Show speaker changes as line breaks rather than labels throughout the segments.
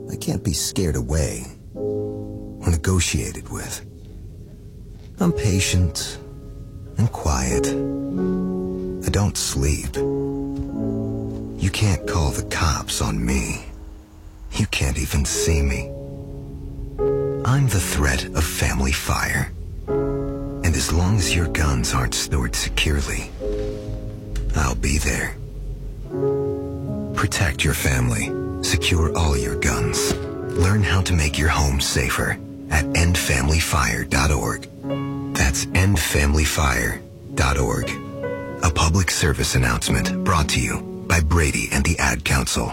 I can't be scared away or negotiated with. I'm patient and quiet. I don't sleep. You can't call the cops on me. You can't even see me. I'm the threat of family fire. And as long as your guns aren't stored securely, I'll be there. Protect your family. Secure all your guns. Learn how to make your home safer at endfamilyfire.org. That's endfamilyfire.org. A public service announcement brought to you by Brady and the Ad Council.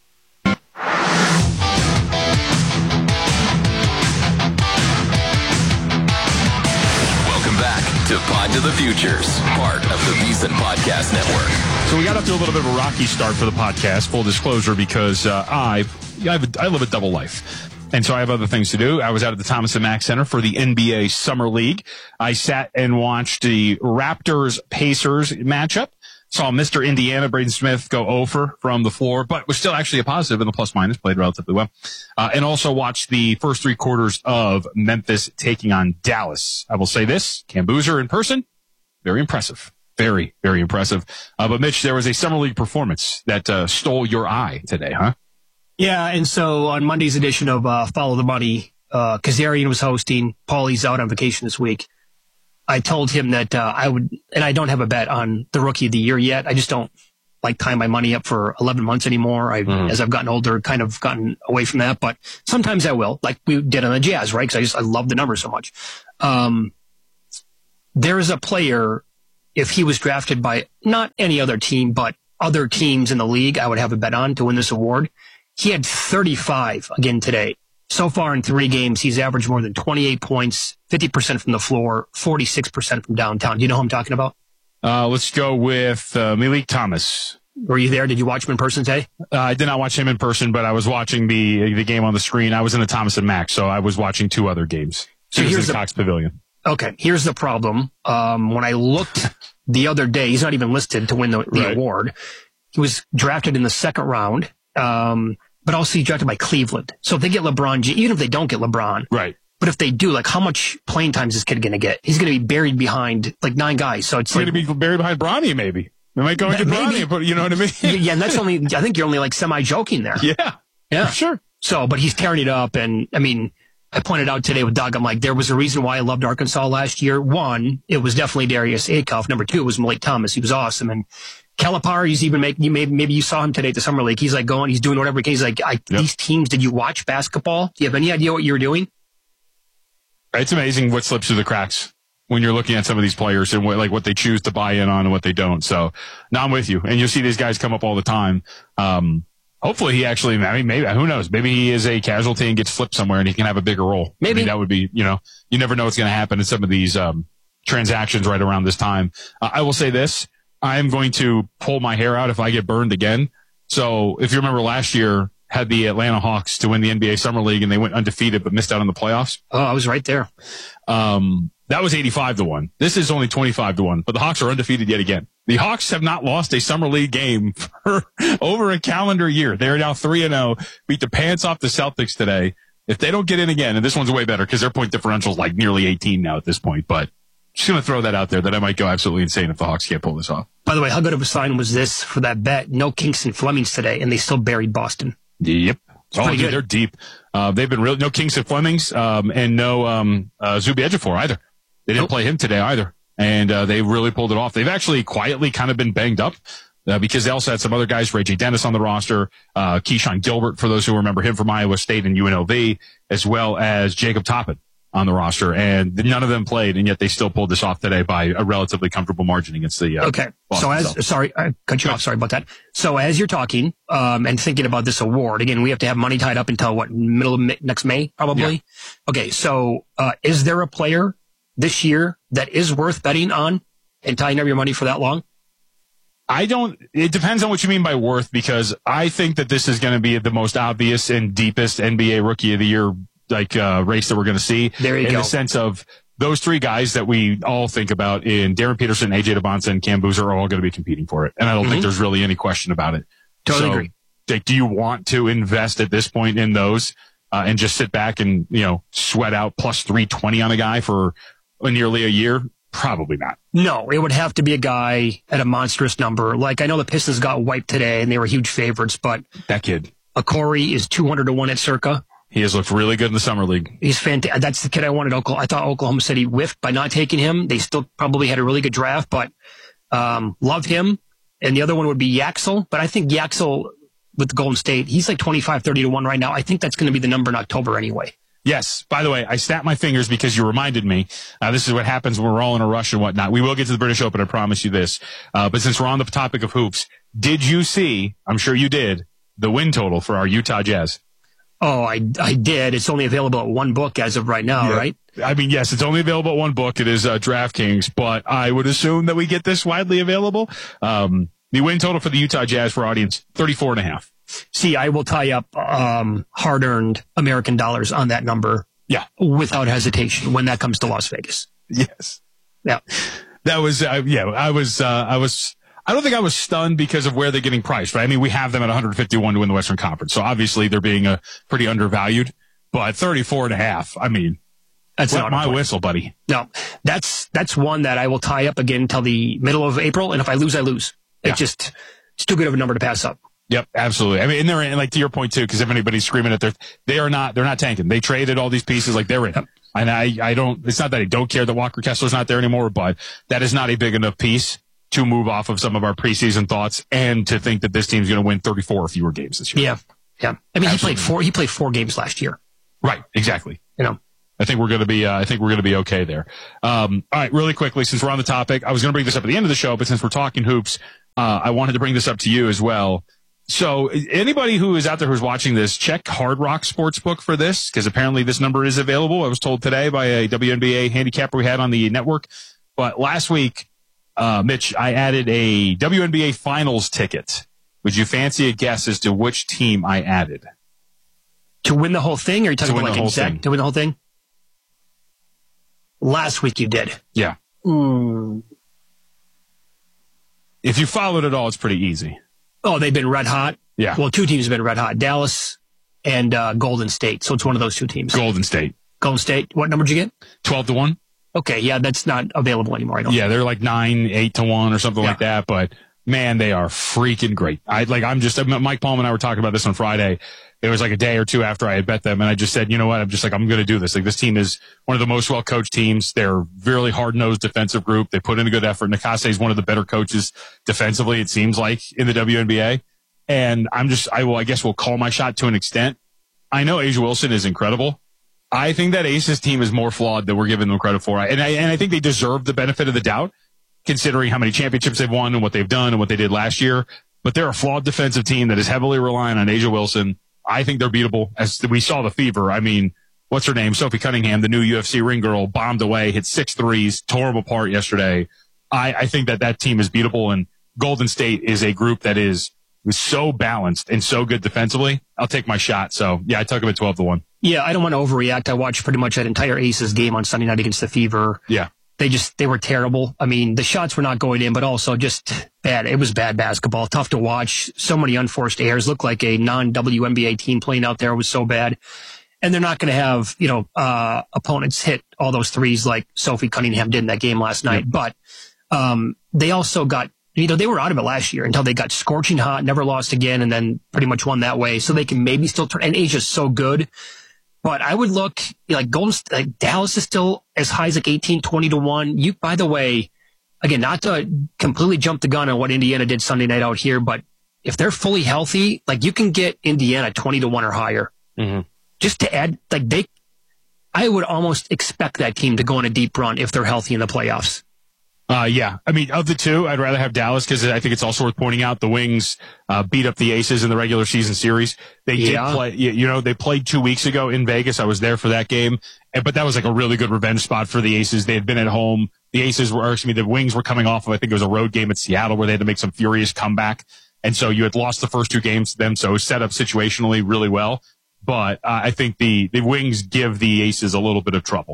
To Pod to the Futures, part of the VSiN Podcast Network.
So we got up to a little bit of a rocky start for the podcast, full disclosure, because I live a double life. And so I have other things to do. I was out at the Thomas & Mack Center for the NBA Summer League. I sat and watched the Raptors-Pacers matchup. Saw Mr. Indiana, Braden Smith, go over from the floor, but was still actually a positive in the plus-minus, played relatively well. And also watched the first three quarters of Memphis taking on Dallas. I will say this, Cam Boozer in person, very impressive. Very, very impressive. But Mitch, there was a Summer League performance that stole your eye today, huh?
Yeah, and so on Monday's edition of Follow the Money, Kazarian was hosting. Paulie's out on vacation this week. I told him that I would, and I don't have a bet on the Rookie of the Year yet. I just don't like tying my money up for 11 months anymore. As I've gotten older, kind of gotten away from that. But sometimes I will, like we did on the Jazz, right? Because I love the numbers so much. There is a player, if he was drafted by not any other team, but other teams in the league, I would have a bet on to win this award. He had 35 again today. So far in 3 games, he's averaged more than 28 points, 50% from the floor, 46% from downtown. Do you know who I'm talking about?
Let's go with Malik Thomas.
Were you there? Did you watch him in person today?
I did not watch him in person, but I was watching the game on the screen. I was in the Thomas & Mack, so I was watching 2 other games.
So
here's the Cox Pavilion.
Okay, here's the problem. When I looked the other day, he's not even listed to win the award. He was drafted in the second round. But also he's drafted by Cleveland. So if they get LeBron, even if they don't get LeBron,
right?
But if they do, like, how much playing time is this kid going to get? He's going to be buried behind like 9 guys. So it's
going to be buried behind Bronny, maybe. They might go and get Bronny, but you know what I mean?
Yeah, and that's only. I think you're only like semi-joking there.
Yeah, sure.
So, but he's tearing it up, and I mean, I pointed out today with Doug, I'm like, there was a reason why I loved Arkansas last year. 1, it was definitely Darius Acuff. Number 2, it was Malik Thomas. He was awesome, and Calipari, he's even maybe you saw him today at the Summer League. He's like he's doing whatever he can. He's like, these teams, did you watch basketball? Do you have any idea what you were doing?
It's amazing what slips through the cracks when you're looking at some of these players and what they choose to buy in on and what they don't. So, now I'm with you. And you'll see these guys come up all the time. Hopefully he actually, I mean, maybe, who knows? Maybe he is a casualty and gets flipped somewhere and he can have a bigger role.
Maybe.
I mean, that would be, you never know what's going to happen in some of these transactions right around this time. I will say this. I'm going to pull my hair out if I get burned again. So if you remember last year, had the Atlanta Hawks to win the NBA Summer League and they went undefeated but missed out on the playoffs.
Oh, I was right there.
That was 85-1. This is only 25-1, but the Hawks are undefeated yet again. The Hawks have not lost a Summer League game for over a calendar year. They're now 3-0, beat the pants off the Celtics today. If they don't get in again, and this one's way better because their point differential is like nearly 18 now at this point, but just going to throw that out there that I might go absolutely insane if the Hawks can't pull this off.
By the way, how good of a sign was this for that bet? No Kingston Flemings today, and they still buried Boston.
Yep.
Dude,
they're deep. They've been no Kingston Flemings, and no Zubi Ejiofor either. They didn't play him today either, and they really pulled it off. They've actually quietly kind of been banged up because they also had some other guys, Ray J. Dennis on the roster, Keyshawn Gilbert, for those who remember him from Iowa State and UNLV, as well as Jacob Toppin on the roster, and none of them played, and yet they still pulled this off today by a relatively comfortable margin against the
okay.
Boston
Sorry, I cut you off. Sorry about that. So as you're talking and thinking about this award, again, we have to have money tied up until middle of next May, probably? Yeah. Okay, so is there a player this year that is worth betting on and tying up your money for that long?
It depends on what you mean by worth, because I think that this is going to be the most obvious and deepest NBA Rookie of the Year race that we're going to see.
There you go.
In the sense of those 3 guys that we all think about in Darren Peterson, AJ DeBonsa, and Cam Boozer are all going to be competing for it. And I don't think there's really any question about it.
Totally agree.
Like, do you want to invest at this point in those and just sit back and, sweat out plus 320 on a guy for nearly a year? Probably not.
No, it would have to be a guy at a monstrous number. Like, I know the Pistons got wiped today and they were huge favorites, but
that kid,
Okori, is 200-1 at Circa.
He has looked really good in the summer league.
He's fantastic. That's the kid I wanted. I thought Oklahoma City whiffed by not taking him. They still probably had a really good draft, but love him. And the other one would be Yaxel. But I think Yaxel with the Golden State, he's like 25-30-1 right now. I think that's going to be the number in October anyway.
Yes. By the way, I snapped my fingers because you reminded me. This is what happens when we're all in a rush and whatnot. We will get to the British Open, I promise you this. But since we're on the topic of hoops, did you see, I'm sure you did, the win total for our Utah Jazz?
Oh, I did. It's only available at one book as of right now, right?
I mean, yes, it's only available at one book. It is DraftKings, but I would assume that we get this widely available. The win total for the Utah Jazz for our audience, 34.5.
See, I will tie up hard-earned American dollars on that number.
Yeah,
without hesitation when that comes to Las Vegas.
Yes.
Yeah.
That was I don't think I was stunned because of where they're getting priced, right? I mean, we have them at 151 to win the Western Conference. So obviously they're being pretty undervalued, but 34.5. I mean, that's not my whistle, buddy.
No, that's one that I will tie up again until the middle of April. And if I lose, I lose. It's too good of a number to pass up.
Yep, absolutely. I mean, and they're in, like, to your point too, because if anybody's screaming at they're not tanking. They traded all these pieces, like, they're in. Yep. And I don't, it's not that I don't care that Walker Kessler's not there anymore, but that is not a big enough piece to move off of some of our preseason thoughts and to think that this team's going to win 34 or fewer games this year.
Yeah. Yeah. I mean, he played four games last year.
Right. Exactly. I think we're going to be okay there. All right. Really quickly, since we're on the topic, I was going to bring this up at the end of the show, but since we're talking hoops, I wanted to bring this up to you as well. So anybody who is out there who's watching this, check Hard Rock Sportsbook for this, because apparently this number is available. I was told today by a WNBA handicapper we had on the network. But last week, Mitch, I added a WNBA Finals ticket. Would you fancy a guess as to which team I added?
To win the whole thing? Or are you talking about like exact to win the whole thing? Last week you did.
Yeah. If you followed it all, it's pretty easy.
Oh, they've been red hot?
Yeah.
Well, two teams have been red hot. Dallas and Golden State. So it's one of those two teams.
Golden State.
Golden State. What number did you get?
12-1.
Okay, yeah, that's not available anymore.
Yeah, they're like 9-8-1 or something like that. But man, they are freaking great. Mike Palm and I were talking about this on Friday. It was like a day or two after I had bet them, and I just said, you know what? I'm going to do this. Like, this team is one of the most well-coached teams. They're a really hard-nosed defensive group. They put in a good effort. Nakase is one of the better coaches defensively, it seems like, in the WNBA. And I guess we'll call my shot to an extent. I know A'ja Wilson is incredible. I think that Aces team is more flawed than we're giving them credit for. And I think they deserve the benefit of the doubt, considering how many championships they've won and what they've done and what they did last year. But they're a flawed defensive team that is heavily relying on A'ja Wilson. I think they're beatable. As we saw the fever. I mean, what's her name? Sophie Cunningham, the new UFC ring girl, bombed away, hit 6 threes, tore them apart yesterday. I think that team is beatable, and Golden State is a group that is so balanced and so good defensively. I'll take my shot. So, yeah, I took them at 12-1.
Yeah, I don't want to overreact. I watched pretty much that entire Aces game on Sunday night against the Fever.
Yeah.
They were terrible. I mean, the shots were not going in, but also just bad. It was bad basketball. Tough to watch. So many unforced errors. Looked like a non-WNBA team playing out there. It was so bad. And they're not going to have, opponents hit all those threes like Sophie Cunningham did in that game last night. Yep. But they also got, they were out of it last year until they got scorching hot, never lost again, and then pretty much won that way. So they can maybe still turn. And Asia's so good. But I would look like Dallas is still as high as like 18-20-1. By the way, again, not to completely jump the gun on what Indiana did Sunday night out here, but if they're fully healthy, like you can get Indiana 20-1 or higher. Mm-hmm. Just to add, I would almost expect that team to go on a deep run if they're healthy in the playoffs.
Yeah. I mean, of the two, I'd rather have Dallas because I think it's also worth pointing out the Wings beat up the Aces in the regular season series. They did play, they played 2 weeks ago in Vegas. I was there for that game, but that was like a really good revenge spot for the Aces. They had been at home. The Wings were coming off of, I think it was a road game at Seattle where they had to make some furious comeback. And so you had lost the first 2 games to them, so it was set up situationally really well. But I think the Wings give the Aces a little bit of trouble.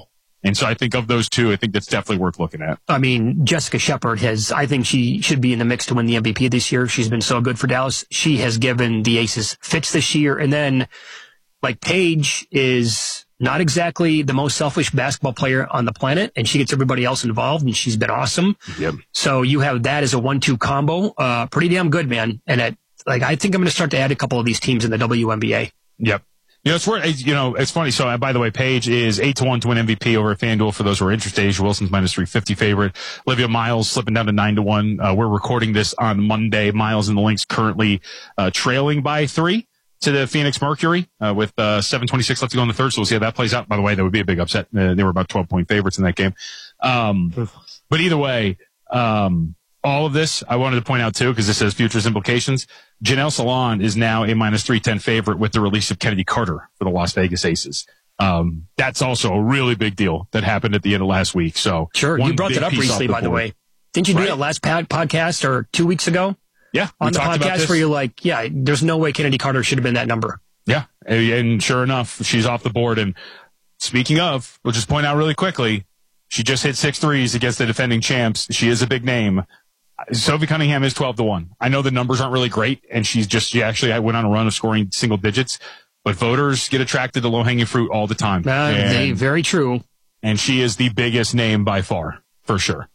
And so I think of those two, I think that's definitely worth looking at.
I mean, Jessica Shepard I think she should be in the mix to win the MVP this year. She's been so good for Dallas. She has given the Aces fits this year. And then, like, Paige is not exactly the most selfish basketball player on the planet, and she gets everybody else involved, and she's been awesome.
Yep.
So you have that as a 1-2 combo. Pretty damn good, man. And I think I'm going to start to add a couple of these teams in the WNBA.
Yep. It's funny. So, by the way, Paige is 8-1 to win MVP over at FanDuel for those who are interested. Asia Wilson's minus 350 favorite. Olivia Miles slipping down to 9-1. We're recording this on Monday. Miles in the Lynx currently trailing by 3 to the Phoenix Mercury with 7:26 left to go in the third. So we'll see how that plays out. By the way, that would be a big upset. They were about 12-point favorites in that game. But either way, all of this, I wanted to point out too, because this has futures implications. Janelle Salon is now a minus 310 favorite with the release of Kennedy Carter for the Las Vegas Aces. That's also a really big deal that happened at the end of last week. So
sure, you brought that up recently, by the way. Didn't you do that last podcast or 2 weeks ago?
Yeah.
On the podcast where you're like, yeah, there's no way Kennedy Carter should have been that number.
Yeah. And sure enough, she's off the board. And speaking of, we'll just point out really quickly, she just hit 6 threes against the defending champs. She is a big name. Sophie Cunningham is 12-1. I know the numbers aren't really great, and she actually went on a run of scoring single digits, but voters get attracted to low-hanging fruit all the time.
Very true.
And she is the biggest name by far, for sure.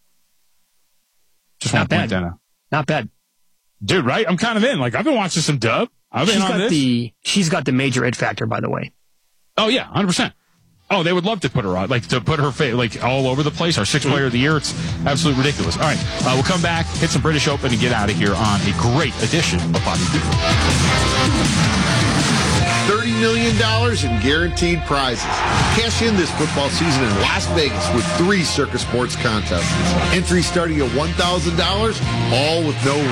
Just want to point that out.
Not bad.
Dude, right? I'm kind of in. Like, I've been watching some dub. I've been on this.
She's got the major it factor, by the way.
Oh, yeah, 100%. Oh, they would love to put her on, to put her all over the place. Our 6th player of the year. It's absolutely ridiculous. All right, we'll come back, hit some British Open, and get out of here on a great edition of Bobby Beaver.
$30 million in guaranteed prizes. Cash in this football season in Las Vegas with 3 Circus Sports contests. Entries starting at $1,000, all with no